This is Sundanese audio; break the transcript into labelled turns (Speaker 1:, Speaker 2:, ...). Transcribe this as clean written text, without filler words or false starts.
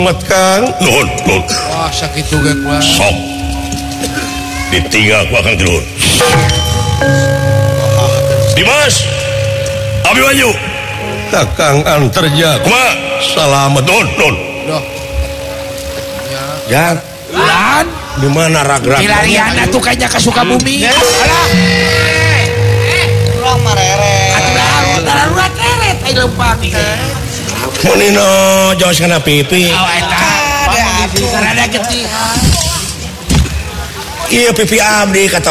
Speaker 1: Kang.
Speaker 2: Nuhun.
Speaker 3: Wah, sakitu ge kula.
Speaker 2: Sok. Ditinggal ku Kang Nuhun. Dimas. Abi maju.
Speaker 1: Kakang antarja.
Speaker 2: Kumaha?
Speaker 1: Salamet.
Speaker 2: Nuhun.
Speaker 3: Doh.
Speaker 1: Ya,
Speaker 3: Lan,
Speaker 1: di mana ragra?
Speaker 3: pilarian atuh kayaknya ke Sukabumi. Alah.
Speaker 4: Urang marere.
Speaker 3: Atuh darurat eret ai leumpang teh.
Speaker 1: Munino jos kana pipi.
Speaker 3: Aw eta. Rada getihan.
Speaker 1: Iya pipi abdi kata